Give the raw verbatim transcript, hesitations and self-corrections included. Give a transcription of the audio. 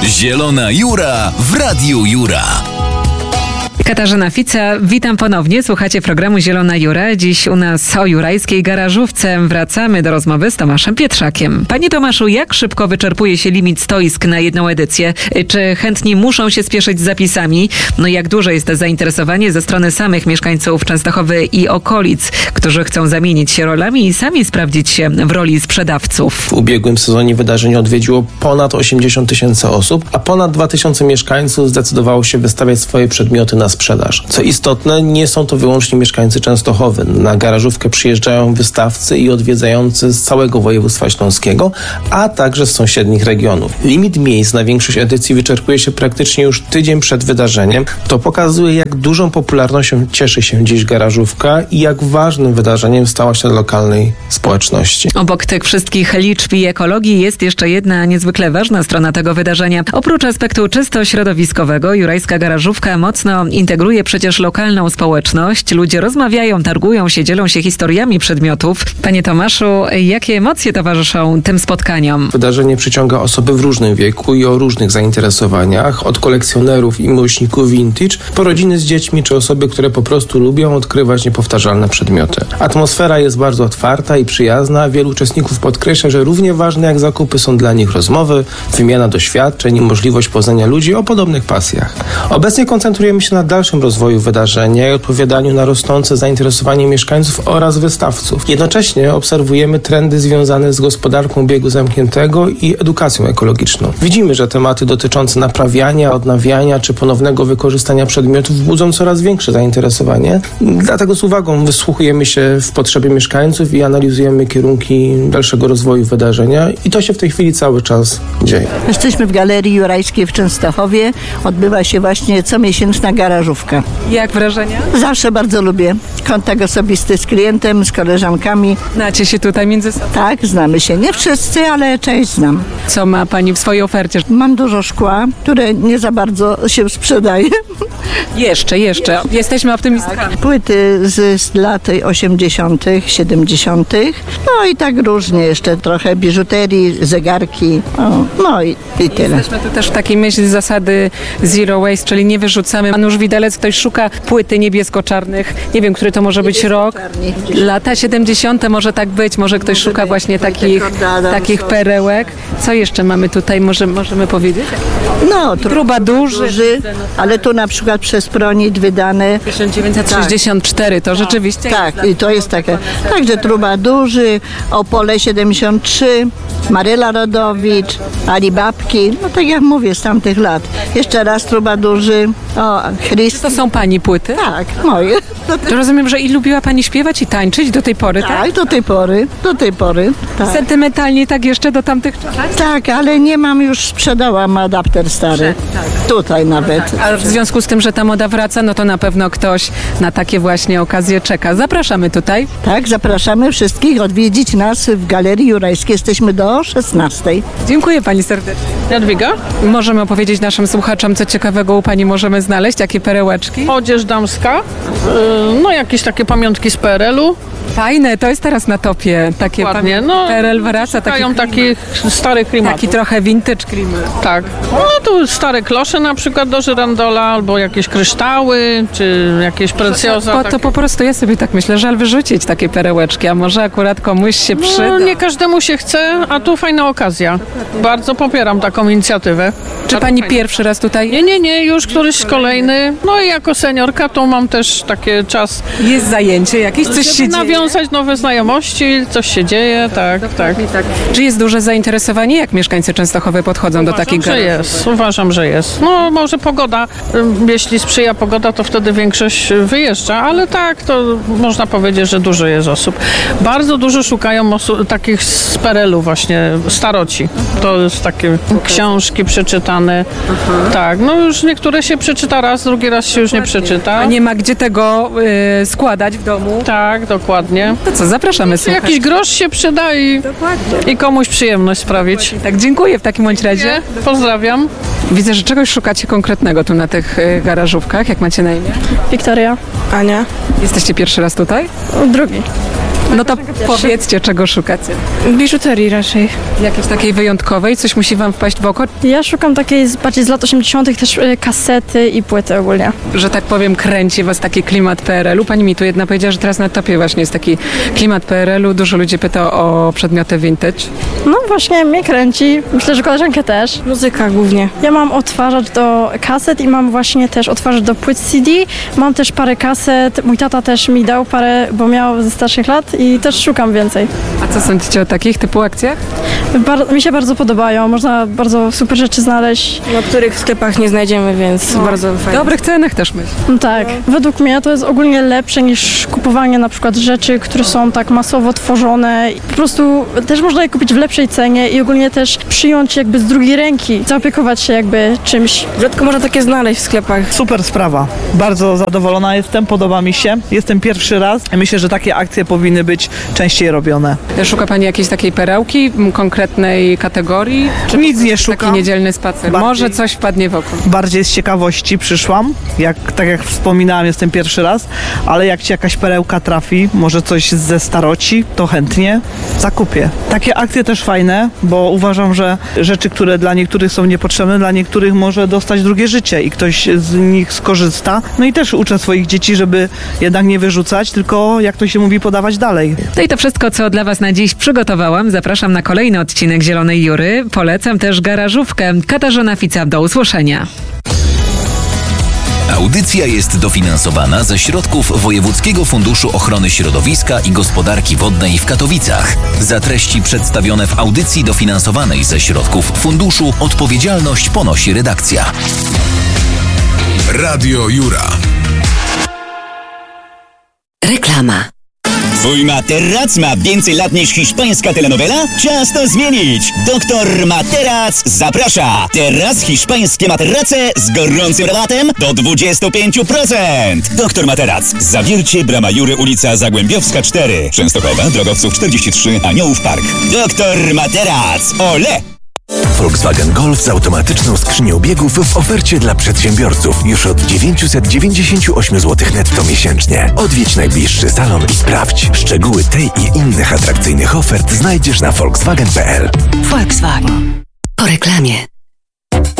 Zielona Jura w Radiu Jura. Katarzyna Fica, witam ponownie. Słuchacie programu Zielona Jura. Dziś u nas o jurajskiej garażówce. Wracamy do rozmowy z Tomaszem Pietrzakiem. Panie Tomaszu, jak szybko wyczerpuje się limit stoisk na jedną edycję? Czy chętni muszą się spieszyć z zapisami? No i jak duże jest to zainteresowanie ze strony samych mieszkańców Częstochowy i okolic, którzy chcą zamienić się rolami i sami sprawdzić się w roli sprzedawców? W ubiegłym sezonie wydarzenie odwiedziło ponad osiemdziesiąt tysięcy osób, a ponad dwa tysiące mieszkańców zdecydowało się wystawiać swoje przedmioty na sprzedaż. Co istotne, nie są to wyłącznie mieszkańcy Częstochowy. Na garażówkę przyjeżdżają wystawcy i odwiedzający z całego województwa śląskiego, a także z sąsiednich regionów. Limit miejsc na większość edycji wyczerpuje się praktycznie już tydzień przed wydarzeniem. To pokazuje, jak dużą popularnością cieszy się dziś garażówka i jak ważnym wydarzeniem stała się dla lokalnej społeczności. Obok tych wszystkich liczb i ekologii jest jeszcze jedna niezwykle ważna strona tego wydarzenia. Oprócz aspektu czysto środowiskowego, jurajska garażówka mocno integruje przecież lokalną społeczność. Ludzie rozmawiają, targują się, dzielą się historiami przedmiotów. Panie Tomaszu, jakie emocje towarzyszą tym spotkaniom? Wydarzenie przyciąga osoby w różnym wieku i o różnych zainteresowaniach, od kolekcjonerów i miłośników vintage, po rodziny z dziećmi czy osoby, które po prostu lubią odkrywać niepowtarzalne przedmioty. Atmosfera jest bardzo otwarta i przyjazna. Wielu uczestników podkreśla, że równie ważne jak zakupy są dla nich rozmowy, wymiana doświadczeń i możliwość poznania ludzi o podobnych pasjach. Obecnie koncentrujemy się na dalszym rozwoju wydarzenia i odpowiadaniu na rosnące zainteresowanie mieszkańców oraz wystawców. Jednocześnie obserwujemy trendy związane z gospodarką obiegu zamkniętego i edukacją ekologiczną. Widzimy, że tematy dotyczące naprawiania, odnawiania czy ponownego wykorzystania przedmiotów budzą coraz większe zainteresowanie. Dlatego z uwagą wysłuchujemy się w potrzeby mieszkańców i analizujemy kierunki dalszego rozwoju wydarzenia i to się w tej chwili cały czas dzieje. Jesteśmy w Galerii Jurajskiej w Częstochowie. Odbywa się właśnie comiesięczna garażówka. Jak wrażenia? Zawsze bardzo lubię kontakt osobisty z klientem, z koleżankami. Znacie się tutaj między sobą? Tak, znamy się. Nie wszyscy, ale część znam. Co ma Pani w swojej ofercie? Mam dużo szkła, które nie za bardzo się sprzedaje. Jeszcze, jeszcze. Jesteśmy optymistami. Płyty z, z lat osiemdziesiątych, siedemdziesiątych. No i tak różnie. Jeszcze trochę biżuterii, zegarki. O, no i, i tyle. Jesteśmy tu też w takiej myśli zasady zero waste, czyli nie wyrzucamy. Pan już widelec, ktoś szuka płyty niebiesko-czarnych. Nie wiem, który to może być rok. Lata siedemdziesiąte może tak być. Może ktoś Może szuka być. właśnie Wojtek takich, Kordala, takich są. perełek. Co jeszcze mamy tutaj? Może, możemy powiedzieć? No, Trubadurzy. duży, ale tu na przykład przez Pronit wydane. tysiąc dziewięćset sześćdziesiąt cztery, to rzeczywiście Tak, jest. i to jest takie. Także Trubadurzy, Opole siedemdziesiąt trzy, Maryla Rodowicz, Ali Babki, no tak jak mówię, z tamtych lat. Jeszcze raz Trubadurzy, o, Chryst. To są Pani płyty? Tak, moje. To rozumiem, że i lubiła Pani śpiewać i tańczyć do tej pory, tak? Tak, do tej pory, do tej pory. Tak. Sentymentalnie tak jeszcze do tamtych czasów? Tak, ale nie mam już, sprzedałam adapter stary. Tutaj nawet. A w związku z tym, że ta moda wraca, no to na pewno ktoś na takie właśnie okazje czeka. Zapraszamy tutaj. Tak, zapraszamy wszystkich odwiedzić nas w Galerii Jurajskiej. Jesteśmy do szesnastej. Dziękuję Pani serdecznie. Jadwiga? Możemy opowiedzieć naszym słuchaczom, co ciekawego u Pani możemy znaleźć, jakie perełeczki? Odzież damska, yy, no jakieś takie pamiątki z P R L-u. Fajne, to jest teraz na topie. Takie Ładnie, pamię- no. P R L wraca, taki, Szukają takich starych klimatów. taki trochę vintage klimat. Tak. No tu stare klosze na przykład do żyrandola, albo jakieś kryształy, czy jakieś precjoza. Bo to takie. po prostu ja sobie tak myślę, żal wyrzucić takie perełeczki, a może akurat komuś się przyda. No, nie każdemu się chce, a tu fajna okazja. Bardzo popieram taką inicjatywę. Czy Pani pierwszy raz tutaj Nie, nie, nie, już któryś kolejny. No i jako seniorka to mam też takie czas, jest zajęcie jakieś, coś się żeby dzieje? nawiązać nowe znajomości, coś się dzieje, tak, tak. Tak. Czy jest duże zainteresowanie, jak mieszkańcy Częstochowy podchodzą do takich Uważam, że garażów? jest. Uważam, że jest. No może pogoda, ym, jeśli sprzyja pogoda, to wtedy większość wyjeżdża, ale tak, to można powiedzieć, że dużo jest osób. Bardzo dużo szukają osu- takich z P R L-u właśnie, staroci. To jest takie książki przeczytane. Tak, no już niektóre się przeczyta raz, drugi raz się już nie przeczyta. A nie ma gdzie tego y, składać w domu? Tak, dokładnie. To co, zapraszamy słuchać. Jakiś grosz się przyda i, i komuś przyjemność sprawić. Tak, dziękuję w takim bądź razie. Pozdrawiam. Widzę, że czegoś szukacie konkretnego tu na tych y, garażówkach. Jak macie na imię? Wiktoria. Ania. Jesteście pierwszy raz tutaj? Drugi. No to powiedzcie, czego szukacie. Biżuterii raczej. Jakiejś takiej wyjątkowej? Coś musi wam wpaść w oko? Ja szukam takiej z- bardziej z lat osiemdziesiątych też y, kasety i płyty ogólnie. Że tak powiem, kręci was taki klimat P R L u. Pani mi tu jedna powiedziała, że teraz na topie właśnie jest taki klimat P R L u. Dużo ludzi pyta o przedmioty vintage. No właśnie, mnie kręci. Myślę, że koleżankę też. Muzyka głównie. Ja mam odtwarzacz do kaset i mam właśnie też odtwarzacz do płyt C D. Mam też parę kaset. Mój tata też mi dał parę, bo miał ze starszych lat i też szukam więcej. A co sądzicie o takich typu akcjach? Bar- mi się bardzo podobają. Można bardzo super rzeczy znaleźć. No, których w sklepach nie znajdziemy, więc bardzo W fajnie. dobrych cenach też myślę. No tak. Według mnie to jest ogólnie lepsze niż kupowanie na przykład rzeczy, które są tak masowo tworzone. Po prostu też można je kupić w lepszej cenie i ogólnie też przyjąć jakby z drugiej ręki, zaopiekować się jakby czymś. Rzadko można takie znaleźć w sklepach. Super sprawa. Bardzo zadowolona jestem, podoba mi się. Jestem pierwszy raz. Myślę, że takie akcje powinny być częściej robione. Szuka pani jakiejś takiej perełki, m, konkretnej kategorii? Czy Nic nie taki szukam. niedzielny spacer? Bardziej- Może coś wpadnie w oko. Bardziej z ciekawości przyszłam. Jak, tak jak wspominałam, jestem pierwszy raz, ale jak ci jakaś perełka trafi, może coś ze staroci, to chętnie zakupię. Takie akcje też fajne, bo uważam, że rzeczy, które dla niektórych są niepotrzebne, dla niektórych może dostać drugie życie i ktoś z nich skorzysta. No i też uczę swoich dzieci, żeby jednak nie wyrzucać, tylko jak to się mówi, podawać dalej. No i to wszystko, co dla was na dziś przygotowałam. Zapraszam na kolejny odcinek Zielonej Jury. Polecam też garażówkę. Katarzyna Fica, do usłyszenia. Audycja jest dofinansowana ze środków Wojewódzkiego Funduszu Ochrony Środowiska i Gospodarki Wodnej w Katowicach. Za treści przedstawione w audycji dofinansowanej ze środków funduszu odpowiedzialność ponosi redakcja. Radio Jura. Reklama. Twój materac ma więcej lat niż hiszpańska telenowela? Czas to zmienić! Doktor Materac zaprasza! Teraz hiszpańskie materace z gorącym rabatem do dwadzieścia pięć procent! Doktor Materac. Zawiercie, Brama Jury, ulica Zagłębiowska cztery. Częstochowa, Drogowców czterdzieści trzy, Aniołów Park. Doktor Materac. Ole! Volkswagen Golf z automatyczną skrzynią biegów w ofercie dla przedsiębiorców już od dziewięćset dziewięćdziesiąt osiem złotych netto miesięcznie. Odwiedź najbliższy salon i sprawdź. Szczegóły tej i innych atrakcyjnych ofert znajdziesz na volkswagen kropka p l. Volkswagen. Po reklamie.